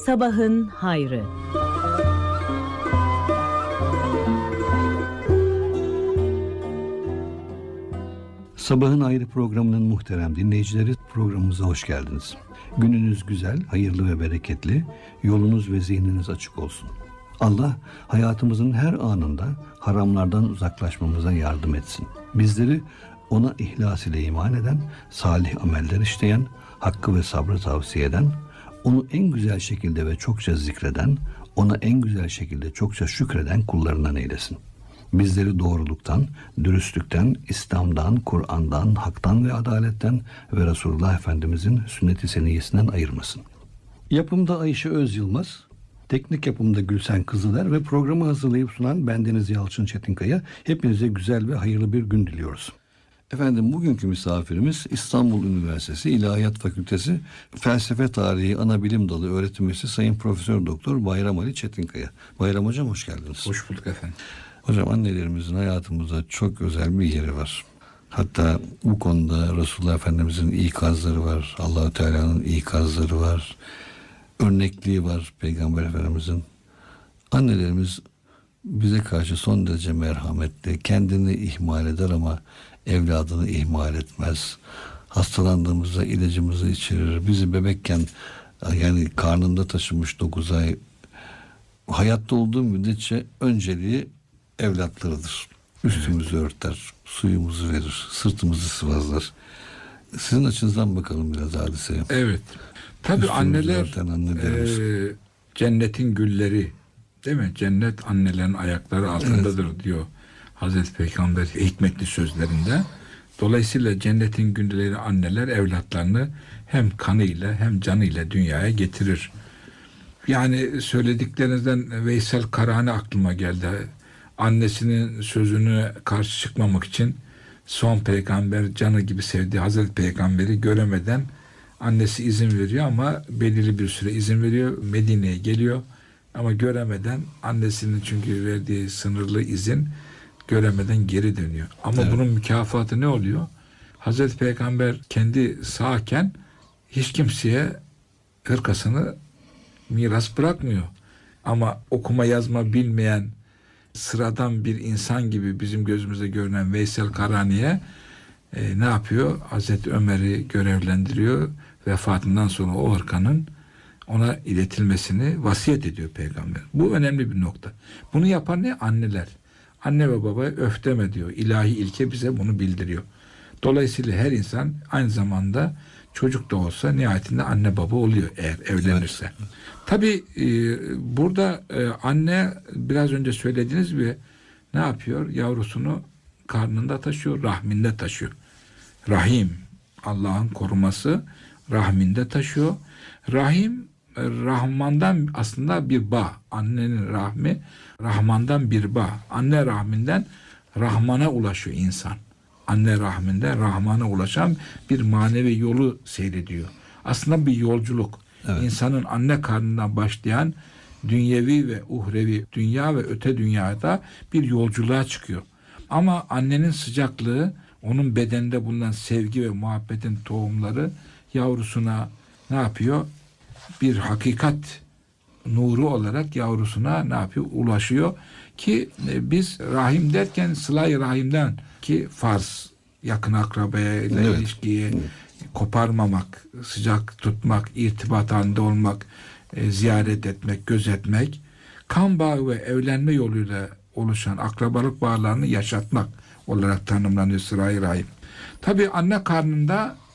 Sabahın hayrı. Sabahın Hayrı programının muhterem dinleyicileri, programımıza hoş geldiniz. Gününüz güzel, hayırlı ve bereketli, yolunuz ve zihniniz açık olsun. Allah hayatımızın her anında haramlardan uzaklaşmamıza yardım etsin. Bizleri ona ihlas ile iman eden, salih ameller işleyen, hakkı ve sabrı tavsiye eden, onu en güzel şekilde ve çokça zikreden, ona en güzel şekilde çokça şükreden kullarından eylesin. Bizleri doğruluktan, dürüstlükten, İslam'dan, Kur'an'dan, haktan ve adaletten ve Resulullah Efendimizin sünnet-i seniyyesinden ayırmasın. Yapımda Ayşe Öz Yılmaz, teknik yapımda Gülsen Kızıler ve programı hazırlayıp sunan bendeniz Yalçın Çetinkaya. Hepinize güzel ve hayırlı bir gün diliyoruz. Efendim, bugünkü misafirimiz İstanbul Üniversitesi İlahiyat Fakültesi Felsefe Tarihi Anabilim Dalı Öğretim Üyesi Sayın Profesör Doktor Bayram Ali Çetinkaya. Bayram Hocam, hoş geldiniz. Hoş bulduk efendim. Hocam, annelerimizin hayatımızda çok özel bir yeri var. Hatta bu konuda Resulullah Efendimizin ikazları var. Allah-u Teala'nın ikazları var. Örnekliği var Peygamber Efendimizin. Annelerimiz bize karşı son derece merhametli. Kendini ihmal eder ama evladını ihmal etmez. Hastalandığımızda ilacımızı içirir. Bizi bebekken, yani karnında taşımış 9 ay, hayatta olduğu müddetçe önceliği evlatlarıdır. Üstümüzü örter, suyumuzu verir, sırtımızı sıvazlar. Sizin açınızdan bakalım biraz hadiseye. Evet. Tabii anneler cennetin gülleri, değil mi? Cennet annelerin ayakları altındadır, evet, diyor Hazreti Peygamber hikmetli sözlerinde. Dolayısıyla cennetin gülleri anneler evlatlarını hem kanıyla hem canıyla dünyaya getirir. Yani söylediklerinizden Veysel Karani aklıma geldi. Annesinin sözünü karşı çıkmamak için son peygamber, canı gibi sevdiği Hazreti Peygamberi göremeden annesi izin veriyor ama belirli bir süre izin veriyor. Medine'ye geliyor ama göremeden, annesinin çünkü verdiği sınırlı izin, göremeden geri dönüyor. Ama evet, bunun mükafatı ne oluyor? Hazreti Peygamber kendi sağken hiç kimseye hırkasını miras bırakmıyor. Ama okuma yazma bilmeyen sıradan bir insan gibi bizim gözümüzde görünen Veysel Karani'ye ne yapıyor? Hazreti Ömer'i görevlendiriyor. Vefatından sonra o hırkanın ona iletilmesini vasiyet ediyor Peygamber. Bu önemli bir nokta. Bunu yapan ne? Anneler. Anne ve babaya öf deme diyor. İlahi ilke bize bunu bildiriyor. Dolayısıyla her insan aynı zamanda çocuk da olsa nihayetinde anne baba oluyor eğer evlenirse. Evet. Tabii burada anne biraz önce söylediğiniz gibi ne yapıyor? Yavrusunu karnında taşıyor, rahminde taşıyor. Rahim, Allah'ın koruması, rahminde taşıyor. Rahim, Rahman'dan aslında bir bağ. Annenin rahmi, Rahman'dan bir bağ. Anne rahminden Rahman'a ulaşıyor insan. Anne rahminde Rahman'a ulaşan bir manevi yolu seyrediyor. Aslında bir yolculuk. Evet. İnsanın anne karnından başlayan dünyevi ve uhrevi, dünya ve öte dünyada bir yolculuğa çıkıyor. Ama annenin sıcaklığı, onun bedeninde bulunan sevgi ve muhabbetin tohumları yavrusuna ne yapıyor? Bir hakikat nuru olarak yavrusuna ne yapıyor? Ulaşıyor ki biz rahim derken sıla-i rahimden ki farz, yakın akrabaya ile evet, ilişkiyi koparmamak, sıcak tutmak, irtibat halinde olmak, ziyaret etmek, gözetmek, kan bağı ve evlenme yoluyla oluşan akrabalık bağlarını yaşatmak olarak tanımlanıyor sıla-i rahim. Tabii anne karnında